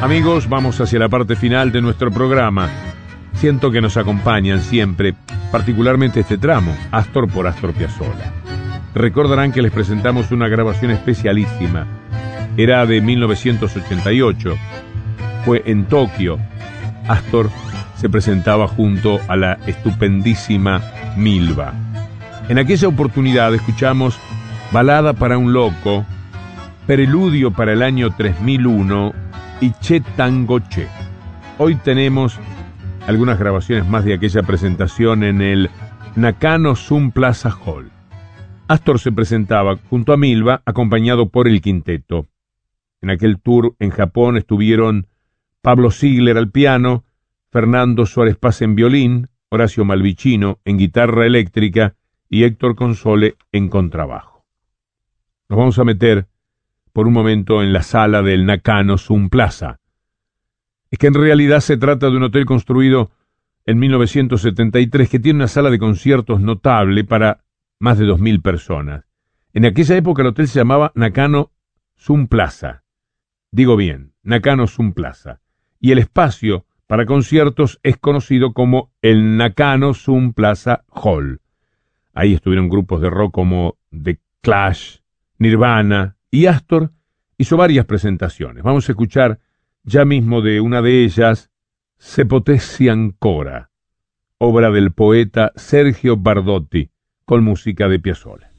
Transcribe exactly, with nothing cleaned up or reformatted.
Amigos, vamos hacia la parte final de nuestro programa. Siento que nos acompañan siempre, particularmente este tramo, Astor por Astor Piazzolla. Recordarán que les presentamos una grabación especialísima. Era de mil novecientos ochenta y ocho. Fue en Tokio. Astor se presentaba junto a la estupendísima Milva. En aquella oportunidad escuchamos Balada para un loco, Preludio para el año tres mil uno y Che Tango Che. Hoy tenemos algunas grabaciones más de aquella presentación en el Nakano Sun Plaza Hall. Astor se presentaba junto a Milva, acompañado por el quinteto. En aquel tour en Japón estuvieron Pablo Ziegler al piano, Fernando Suárez Paz en violín, Horacio Malvicino en guitarra eléctrica y Héctor Console en contrabajo. Nos vamos a meter por un momento en la sala del Nakano Sun Plaza. Es que en realidad se trata de un hotel construido en mil novecientos setenta y tres que tiene una sala de conciertos notable para más de dos mil personas. En aquella época el hotel se llamaba Nakano Sun Plaza. Digo bien, Nakano Sun Plaza. Y el espacio para conciertos es conocido como el Nakano Sun Plaza Hall. Ahí estuvieron grupos de rock como The Clash, Nirvana, y Astor hizo varias presentaciones. Vamos a escuchar ya mismo de una de ellas, Se potessi ancora, obra del poeta Sergio Bardotti, con música de Piazzolla.